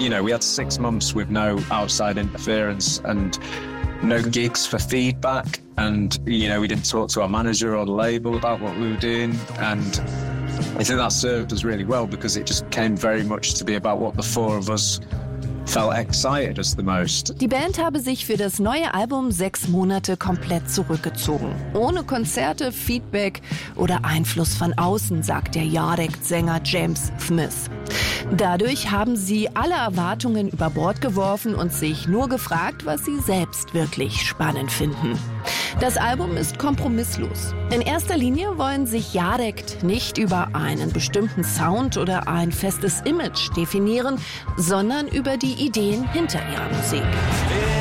we had 6 months with no outside interference and no gigs for feedback. And, we didn't talk to our manager or the label about what we were doing. And I think that served us really well because it just came very much to be about what the four of us felt excited us the most. Die Band habe sich für das neue Album 6 Monate komplett zurückgezogen. Ohne Konzerte, Feedback oder Einfluss von außen, sagt der Yardek-Sänger James Smith. Dadurch haben sie alle Erwartungen über Bord geworfen und sich nur gefragt, was sie selbst wirklich spannend finden. Das Album ist kompromisslos. In erster Linie wollen sich Yardek nicht über einen bestimmten Sound oder ein festes Image definieren, sondern über die Ideen hinter ihrer Musik.